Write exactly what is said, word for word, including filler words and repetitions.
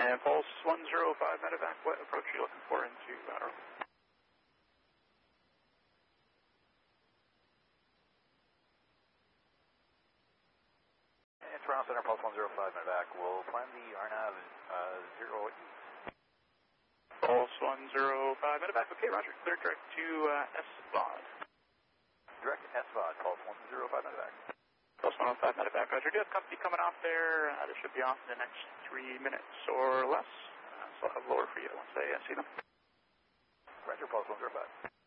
And Pulse one zero five medevac, what approach are you looking for into uh, Arlington? Toronto Center, Pulse one zero five medevac. We'll plan the R NAV uh, zero eight. Pulse one zero five medevac, okay, roger. Clear direct to uh, S V O D. Direct S V O D, Pulse one zero five medevac. Pulse one oh five medevac, roger. Do you have company coming off there? Uh, they should be off in the next three minutes or less. Uh, so I'll have lower for you once I uh, see them. Roger, Pulse one zero five.